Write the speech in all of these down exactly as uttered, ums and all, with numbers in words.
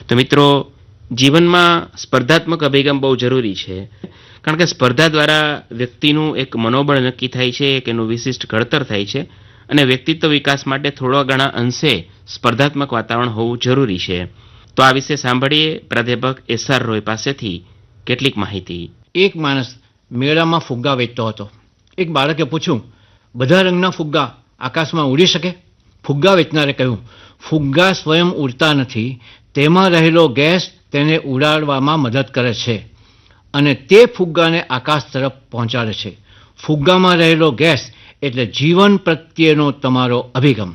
તો મિત્રો, જીવનમાં સ્પર્ધાત્મક અભિગમ બહુ જરૂરી છે, કારણ કે સ્પર્ધા દ્વારા વ્યક્તિનું એક મનોબળ નક્કી થાય છે, એક એનું વિશિષ્ટ ઘડતર થાય છે, અને વ્યક્તિત્વ વિકાસ માટે થોડા ઘણા અંશે સ્પર્ધાત્મક વાતાવરણ હોવું જરૂરી છે. તો આ વિશે સાંભળીએ પ્રાધ્યાપક એસ આર રોય પાસેથી કેટલીક માહિતી. એક માણસ મેળામાં ફુગ્ગા વેચતો હતો. એક બાળકે પૂછ્યું, બધા રંગના ફુગ્ગા આકાશમાં ઉડી શકે? ફુગ્ગા વેચનારે કહ્યું, ફુગ્ગા સ્વયં ઉડતા નથી, તેમાં રહેલો ગેસ તેને ઉડાડવામાં મદદ કરે છે અને તે ફુગ્ગાને આકાશ તરફ પહોંચાડે છે. ફુગ્ગામાં રહેલો ગેસ એટલે જીવન પ્રત્યેનો તમારો અભિગમ.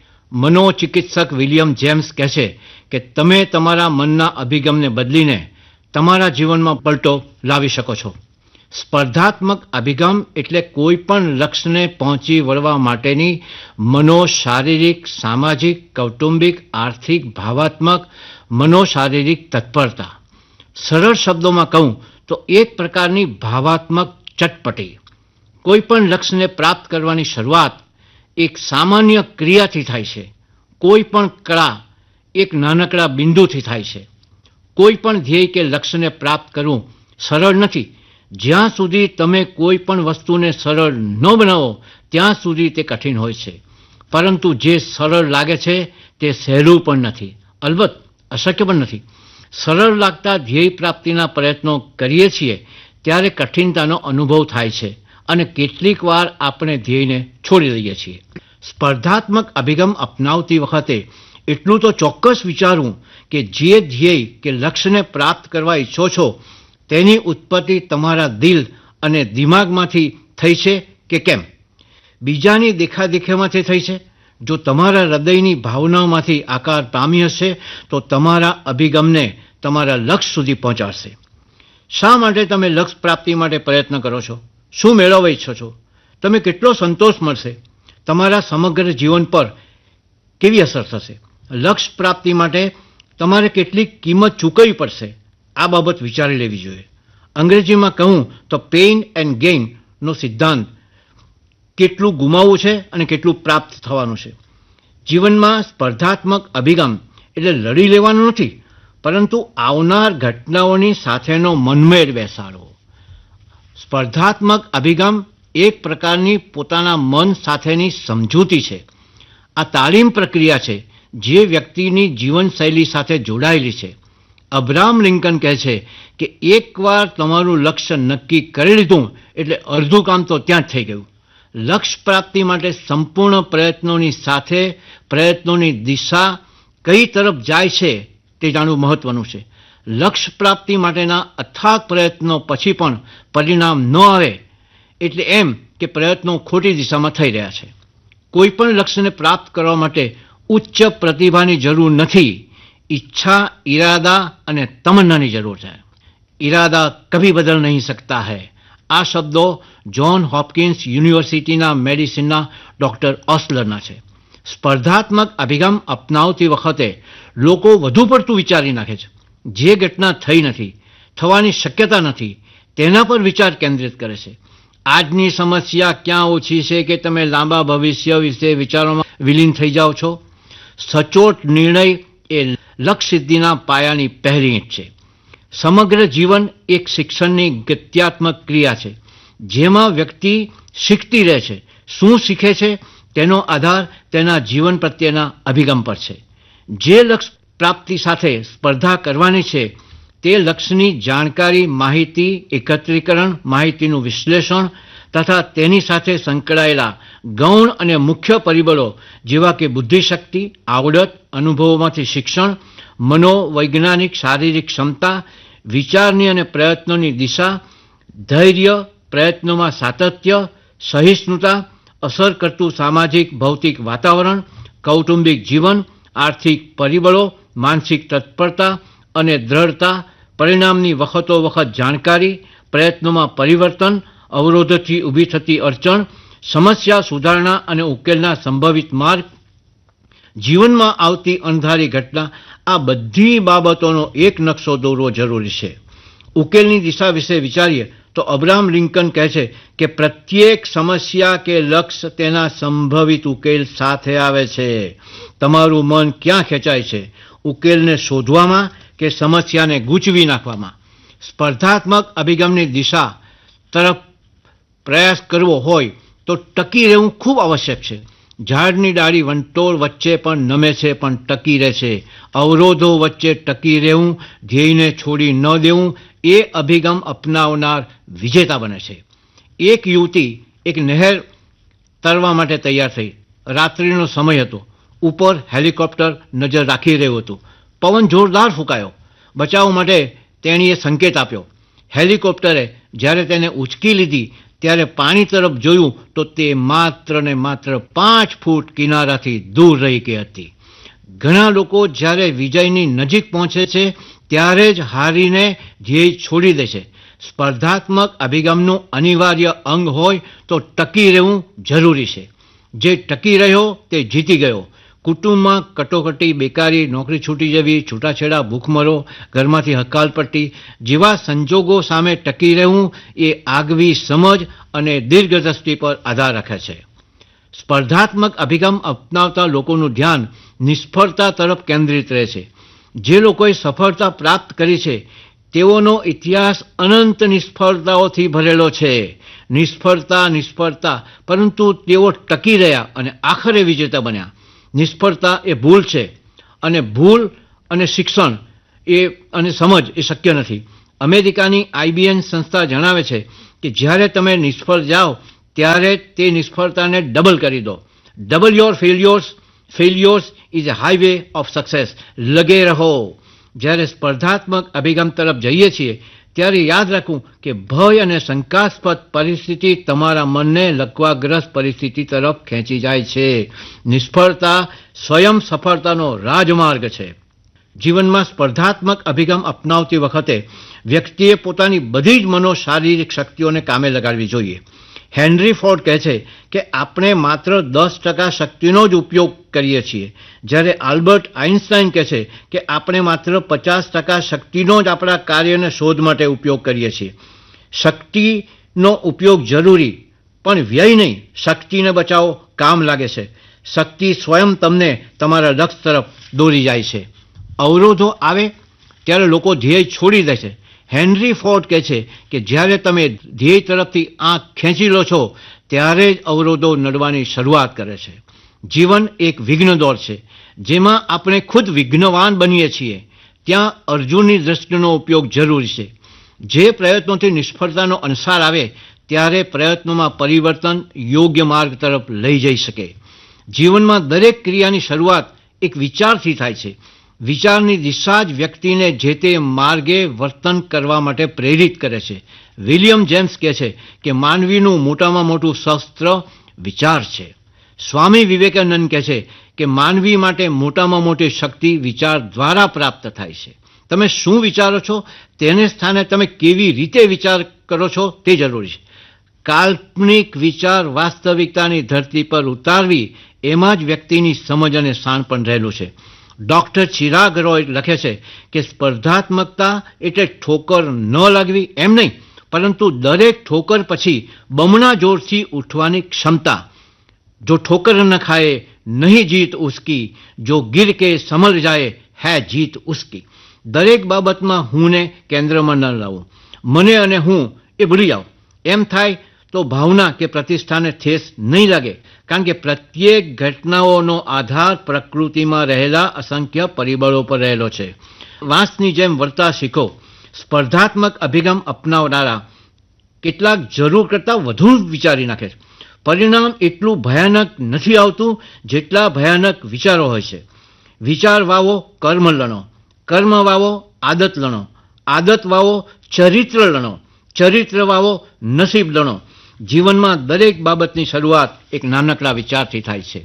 મનોચિકિત્સક વિલિયમ જેમ્સ કહે છે કે તમે તમારા મનના અભિગમને બદલીને તમારા જીવનમાં પલટો લાવી શકો છો. સ્પર્ધાત્મક અભિગમ એટલે કોઈ પણ લક્ષ્યને પહોંચી વળવા માટેની મનોશારીરિક, સામાજિક, કૌટુંબિક, આર્થિક, ભાવાત્મક, મનોશારીરિક તત્પરતા. સરળ શબ્દોમાં કહું તો એક પ્રકારની ભાવાત્મક ચટપટી. કોઈ પણ લક્ષ્યને પ્રાપ્ત કરવાની શરૂઆત એક સામાન્ય ક્રિયાથી થાય છે. કોઈ પણ કળા એક નાનકડા બિંદુથી થાય છે. કોઈ પણ ધ્યેય કે લક્ષ્યને પ્રાપ્ત કરવું સરળ નથી. જ્યાં સુધી તમે કોઈ પણ વસ્તુને સરળ ન બનાવો ત્યાં સુધી તે કઠિન હોય છે. પરંતુ જે સરળ લાગે છે તે સહેલું પણ નથી, અલબત્ત અશક્ય પણ નથી. સરળ લાગતા ધ્યેય પ્રાપ્તિના પ્રયત્નો કરીએ છીએ ત્યારે કઠિનતાનો અનુભવ થાય છે અને કેટલીક વાર આપણે ધ્યેયને છોડી દઈએ છીએ. સ્પર્ધાત્મક અભિગમ અપનાવતી વખતે એટલું તો ચોક્કસ વિચારવું કે જે ધ્યેય કે લક્ષ્યને પ્રાપ્ત કરવા ઈચ્છો છો તેની ઉત્પત્તિ તમારા દિલ અને દિમાગમાંથી થઈ છે કે કેમ? બીજાની દેખાદેખીમાંથી થઈ છે? જો તમારા હૃદયની ભાવનાઓમાંથી આકાર પામી હશે તો તમારા અભિગમને તમારા લક્ષ્ય સુધી પહોંચાડશે. શા માટે તમે લક્ષ્ય પ્રાપ્તિ માટે પ્રયત્ન કરો છો? શું મેળવવા ઈચ્છો છો? તમે કેટલો સંતોષ મળશે? તમારા સમગ્ર જીવન પર કેવી અસર થશે? લક્ષ્ય પ્રાપ્તિ માટે તમારે કેટલી કિંમત ચૂકવવી પડશે? આ બાબત વિચારી લેવી જોઈએ. અંગ્રેજીમાં કહું તો પેઇન એન્ડ ગેઇનનો સિદ્ધાંત, કેટલું ગુમાવવું છે અને કેટલું પ્રાપ્ત થવાનું છે. જીવનમાં સ્પર્ધાત્મક અભિગમ એટલે લડી લેવાનું નથી, પરંતુ આવનાર ઘટનાઓની સાથેનો મનમેળ બેસાડવો. સ્પર્ધાત્મક અભિગમ એક પ્રકારની પોતાના મન સાથેની સમજૂતી છે. આ તાલીમ પ્રક્રિયા છે જે વ્યક્તિની જીવનશૈલી સાથે જોડાયેલી છે. અબ્રાહમ લિંકન કહે છે કે એકવાર તમારું લક્ષ્ય નક્કી કરી લીધું એટલે અડધું કામ તો ત્યાં જ થઈ ગયું. લક્ષ્ય પ્રાપ્તિ માટે સંપૂર્ણ પ્રયત્નોની સાથે પ્રયત્નોની દિશા કઈ તરફ જાય છે તે જાણવું મહત્વનું છે. લક્ષ્ય પ્રાપ્તિ માટેના અથાગ પ્રયત્નો પછી પણ પરિણામ ન આવે એટલે એમ કે પ્રયત્નો ખોટી દિશામાં થઈ રહ્યા છે. કોઈ પણ લક્ષ્યને પ્રાપ્ત કરવા માટે ઉચ્ચ પ્રતિભાની જરૂર નથી, ઈચ્છા, ઈરાદા અને તમન્નાની જરૂર છે. ઈરાદા કભી બદલ નહીં સકતા હૈ. આ શબ્દો જ્હોન હોપકિન્સ યુનિવર્સિટીના મેડિસિનના ડૉક્ટર ઓસ્લરના છે. સ્પર્ધાત્મક અભિગમ અપનાવતી વખતે લોકો વધુ પડતું વિચારી નાખે છે. જે ઘટના થઈ નથી, થવાની શક્યતા નથી, તેના પર વિચાર કેન્દ્રિત કરે છે. આજની સમસ્યા ક્યાં ઓછી છે કે તમે લાંબા ભવિષ્ય વિશે વિચારોમાં વિલીન થઈ જાઓ છો. સચોટ નિર્ણય એ લક્ષ્ય સિદ્ધિના પાયાની પહેલી ઈંટ છે. સમગ્ર જીવન એક શિક્ષણની ગત્યાત્મક ક્રિયા છે જેમાં વ્યક્તિ શીખતી રહે છે. શું શીખે છે તેનો આધાર તેના જીવન પ્રત્યેના અભિગમ પર છે. જે લક્ષ્ય પ્રાપ્તિ સાથે સ્પર્ધા કરવાની છે તે લક્ષ્યની જાણકારી, માહિતી એકત્રીકરણ, માહિતીનું વિશ્લેષણ તથા તેની સાથે સંકળાયેલા ગૌણ અને મુખ્ય પરિબળો જેવા કે બુદ્ધિશક્તિ, આવડત, અનુભવોમાંથી શિક્ષણ, મનોવૈજ્ઞાનિક શારીરિક ક્ષમતા, વિચારની અને પ્રયત્નોની દિશા, ધૈર્ય, પ્રયત્નોમાં સાતત્ય, સહિષ્ણુતા, અસર કરતું સામાજિક ભૌતિક વાતાવરણ, કૌટુંબિક જીવન, આર્થિક પરિબળો, માનસિક તત્પરતા અને દ્રઢતા, પરિણામની વખતો વખત જાણકારી, પ્રયત્નોમાં પરિવર્તન, અવરોધથી ઊભી થતી અડચણ, સમસ્યા સુધારણા અને ઉકેલના સંભવિત માર્ગ, જીવનમાં આવતી અણધારી ઘટના, આ બધી બાબતોનો એક નકશો દોરવો જરૂરી છે. ઉકેલની દિશા વિશે વિચારીએ તો અબ્રાહમ લિંકન કહે છે કે પ્રત્યેક સમસ્યા કે લક્ષ્ય તેના સંભવિત ઉકેલ સાથે આવે છે. તમારું મન ક્યાં ખેંચાય છે, ઉકેલને શોધવામાં કે સમસ્યાને ગૂંચવી નાખવામાં? સ્પર્ધાત્મક અભિગમની દિશા તરફ પ્રયાસ કરવો હોય તો ટકી રહેવું ખૂબ આવશ્યક છે. ઝાડની ડાળી વંટોળ વચ્ચે પણ નમે છે પણ ટકી રહે છે. અવરોધો વચ્ચે ટકી રહેવું, ધ્યેયને છોડી ન દેવું, એ અભિગમ અપનાવનાર વિજેતા બને છે. એક યુવતી એક નહેર તરવા માટે તૈયાર થઈ. રાત્રિનો સમય હતો. ઉપર હેલિકોપ્ટર નજર રાખી રહ્યું હતું. પવન જોરદાર ફૂંકાયો. બચાવ માટે તેણીએ સંકેત આપ્યો. હેલિકોપ્ટરે જ્યારે તેને ઉંચકી લીધી ત્યારે પાણી તરફ જોયું તો તે માત્ર ને માત્ર પાંચ ફૂટ કિનારાથી દૂર રહી ગઈ હતી. ઘણા લોકો જ્યારે વિજયની નજીક પહોંચે છે ત્યારે જ હારીને ધ્યેય છોડી દે છે. સ્પર્ધાત્મક અભિગમનું અનિવાર્ય અંગ હોય તો ટકી રહેવું જરૂરી છે. જે ટકી રહ્યો તે જીતી ગયો. કુટુંબમાં કટોકટી, બેકારી, નોકરી છૂટી જવી, છૂટાછેડા, ભૂખમરો, ઘરમાંથી હકાલપટ્ટી જેવા સંજોગો સામે ટકી રહેવું એ આગવી સમજ અને દીર્ઘદ્રષ્ટિ પર આધાર રાખે છે. સ્પર્ધાત્મક અભિગમ અપનાવતા લોકોનું ધ્યાન નિષ્ફળતા તરફ કેન્દ્રિત રહે છે. જે લોકોએ સફળતા પ્રાપ્ત કરી છે તેઓનો ઇતિહાસ અનંત નિષ્ફળતાઓથી ભરેલો છે. નિષ્ફળતા નિષ્ફળતા પરંતુ તેઓ ટકી રહ્યા અને આખરે વિજેતા બન્યા. નિષ્ફળતા એ ભૂલ છે અને ભૂલ અને શિક્ષણ એ અને સમજ એ શક્ય નથી. અમેરિકાની આઈબીએમ સંસ્થા જણાવે છે કે જ્યારે તમે નિષ્ફળ જાઓ ત્યારે તે નિષ્ફળતાને ડબલ કરી દો. Double your ફેલ્યોર્સ ફેલ્યોર્સ is a highway of success. લગે રહો. જ્યારે સ્પર્ધાત્મક અભિગમ તરફ જઈએ છીએ ત્યારે યાદ રાખવું કે ભય અને શંકાસ્પદ પરિસ્થિતિ તમારા મનને લકવાગ્રસ્ત પરિસ્થિતિ તરફ ખેંચી જાય છે. નિષ્ફળતા સ્વયં સફળતાનો રાજમાર્ગ છે. જીવનમાં સ્પર્ધાત્મક અભિગમ અપનાવતી વખતે વ્યક્તિએ પોતાની બધી જ મનોશારીરિક શક્તિઓને કામે લગાડવી જોઈએ. હેનરી ફોર્ડ કહે છે કે આપણે માત્ર દસ ટકા શક્તિનો જ ઉપયોગ કરીએ છીએ, જ્યારે આલ્બર્ટ આઇન્સ્ટાઈન કહે છે કે આપણે માત્ર પચાસ ટકા શક્તિનો જ આપણા કાર્યને શોધ માટે ઉપયોગ કરીએ છીએ. શક્તિનો ઉપયોગ જરૂરી પણ વ્યય નહીં. શક્તિને બચાવો, કામ લાગે છે. શક્તિ સ્વયં તમને તમારા લક્ષ્ય તરફ દોરી જાય છે. અવરોધો આવે ત્યારે લોકો ધ્યેય છોડી દે છે. હેનરી ફોર્ડ કહે છે કે જ્યારે તમે ધ્યેય તરફથી આંખ ખેંચી લો છો ત્યારે જ અવરોધો નડવાની શરૂઆત કરે છે. જીવન એક વિઘ્ન દોર છે જેમાં આપણે ખુદ વિઘ્નવાન બનીએ છીએ. ત્યાં અર્જુનની દ્રષ્ટિનો ઉપયોગ જરૂરી છે. જે પ્રયત્નોથી નિષ્ફળતાનો અંસાર આવે ત્યારે પ્રયત્નોમાં પરિવર્તન યોગ્ય માર્ગ તરફ લઈ જઈ શકે. જીવનમાં દરેક ક્રિયાની શરૂઆત એક વિચારથી થાય છે. વિચારની દિશા જ વ્યક્તિને જે તે માર્ગે વર્તન કરવા માટે પ્રેરિત કરે છે. વિલિયમ જેમ્સ કહે છે કે માનવીનું મોટામાં મોટું શસ્ત્ર વિચાર છે. સ્વામી વિવેકાનંદ કહે છે કે માનવી માટે મોટામાં મોટી શક્તિ વિચાર દ્વારા પ્રાપ્ત થાય છે. તમે શું વિચારો છો તેને સ્થાને તમે કેવી રીતે વિચાર કરો છો તે જરૂરી છે. કાલ્પનિક વિચાર વાસ્તવિકતાની ધરતી પર ઉતારવી એમાં જ વ્યક્તિની સમજ અને શાણપણ રહેલું છે. ડૉક્ટર ચિરાગ રોય લખે છે કે સ્પર્ધાત્મકતા એટલે ઠોકર ન લાગવી એમ નહીં, પરંતુ દરેક ઠોકર પછી બમણા જોરથી ઉઠવાની ક્ષમતા. જો ઠોકર ન ખાए નહીં જીત ઉસકી, જો ગિર કે સંભલ જાય હે જીત ઉસકી. દરેક બાબતમાં હુંને કેન્દ્રમાં ન લાવું. મને અને હું એ ભૂલી જાઓ. એમ થાય તો ભાવના કે પ્રતિષ્ઠાને ઠેસ નહીં લાગે, કારણ કે પ્રત્યેક ઘટનાઓનો આધાર પ્રકૃતિમાં રહેલા અસંખ્ય પરિબળો પર રહેલો છે. વાંસની જેમ વર્તા શીખો. સ્પર્ધાત્મક અભિગમ અપનાવનારા કેટલાક જરૂર કરતાં વધુ વિચારી નાખે છે. પરિણામ એટલું ભયાનક નથી આવતું જેટલા ભયાનક વિચારો હોય છે. વિચાર વાવો, કર્મ લણો. કર્મ વાવો, આદત લણો. આદત વાવો, ચરિત્ર લણો. ચરિત્ર વાવો, નસીબ લણો. જીવનમાં દરેક બાબતની શરૂઆત એક નાનકડા વિચારથી થાય છે.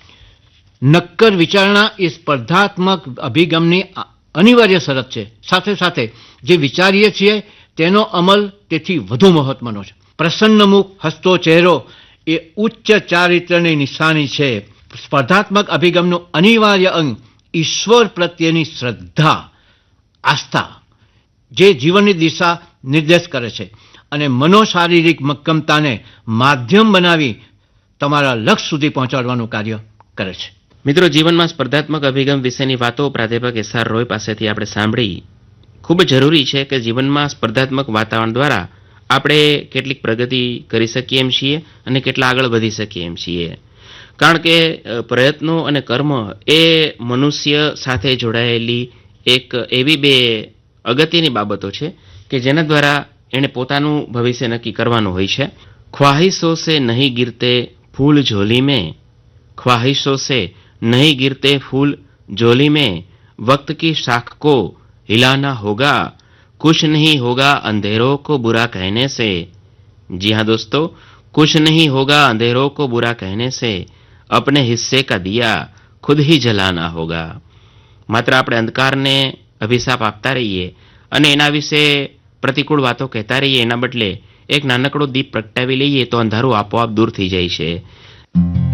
નક્કર વિચારણા એ સ્પર્ધાત્મક અભિગમની અનિવાર્ય શરત છે. સાથે સાથે જે વિચારીએ છીએ તેનો અમલ તેથી વધુ મહત્વનો છે. પ્રસન્ન મુખ, હસતો ચહેરો એ ઉચ્ચ ચારિત્ર્યની નિશાની છે. સ્પર્ધાત્મક અભિગમનું અનિવાર્ય અંગ ઈશ્વર પ્રત્યેની શ્રદ્ધા, આસ્થા, જે જીવનની દિશા નિર્દેશ કરે છે અને મનોશારીરિક મક્કમતાને માધ્યમ બનાવી તમારા લક્ષ્ય સુધી પહોંચાડવાનું કાર્ય કરે છે. મિત્રો, જીવનમાં સ્પર્ધાત્મક અભિગમ વિશેની વાતો પ્રાધ્યાપક એસ આર રોય પાસેથી આપણે સાંભળી. ખૂબ જરૂરી છે કે જીવનમાં સ્પર્ધાત્મક વાતાવરણ દ્વારા આપણે કેટલીક પ્રગતિ કરી શકીએ એમ છીએ અને કેટલા આગળ વધી શકીએ એમ છીએ. કારણ કે પ્રયત્નો અને કર્મ એ મનુષ્ય સાથે જોડાયેલી એક એવી બે અગત્યની બાબતો છે કે જેના દ્વારા એણે પોતાનું ભવિષ્ય નક્કી કરવાનું હોય છે. ખ્વાહિશો સે નહીં ગિરતે ફૂલ ઝોલી મેં, ખ્વાહિશો સે નહીં ગિરતે ફૂલ ઝોલી મેં, વક્ત કી શાખ को हिलाना होगा, कुछ नहीं होगा अंधेरों को बुरा कहने से. जी हाँ दोस्तों, कुछ नहीं होगा अंधेरों को बुरा कहने से, अपने हिस्से का दिया खुद ही जलाना होगा. માત્ર આપણે અંધકારને અભિશાપ આપતા રહીએ અને એના વિશે પ્રતિકૂળ વાતો કહેતા રહીએ, એના બદલે એક નાનકડો દીપ પ્રગટાવી લઈએ તો અંધારું આપોઆપ દૂર થઈ જાય છે.